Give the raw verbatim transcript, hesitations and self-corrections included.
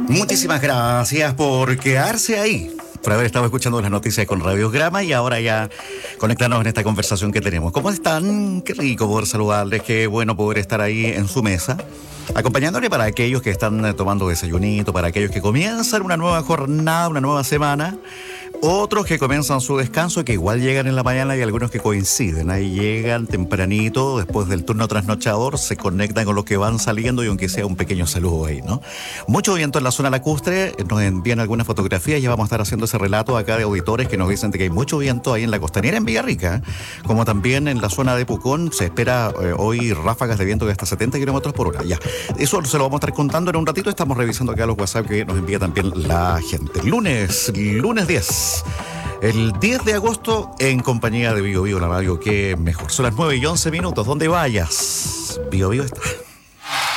Muchísimas gracias por quedarse ahí, por haber estado escuchando las noticias con Radiograma y ahora ya conectarnos en esta conversación que tenemos. ¿Cómo están? Qué rico poder saludarles, qué bueno poder estar ahí en su mesa, acompañándole para aquellos que están tomando desayunito, para aquellos que comienzan una nueva jornada, una nueva semana, otros que comienzan su descanso, que igual llegan en la mañana y algunos que coinciden. Ahí llegan tempranito, después del turno trasnochador, se conectan con los que van saliendo y aunque sea un pequeño saludo ahí, ¿no? Mucho viento en la zona lacustre, nos envían algunas fotografías, ya vamos a estar haciendo ese relato acá de auditores que nos dicen que hay mucho viento ahí en la costanera en Villarrica, como también en la zona de Pucón. Se espera eh, hoy ráfagas de viento de hasta setenta kilómetros por hora. Ya, eso se lo vamos a estar contando en un ratito. Estamos revisando acá los WhatsApp que nos envía también la gente. Lunes, lunes diez. El diez de agosto en compañía de Bio Bio, la radio que mejor. Son las nueve y once minutos. Donde vayas, Bio Bio está.